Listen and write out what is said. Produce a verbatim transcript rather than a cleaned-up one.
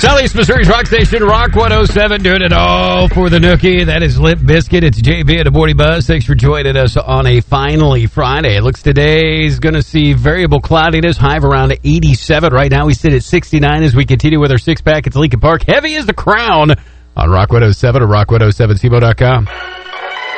Southeast Missouri's rock station, Rock one oh seven, doing it all for the Nookie. That is Limp Bizkit. It's J B and the Morning Buzz. Thanks for joining us on a finally Friday. It looks today's going to see variable cloudiness, high of around eighty-seven. Right now we sit at sixty-nine as we continue with our six-pack. It's Lincoln Park. Heavy as the crown on Rock one oh seven or rock one oh seven C M O dot com.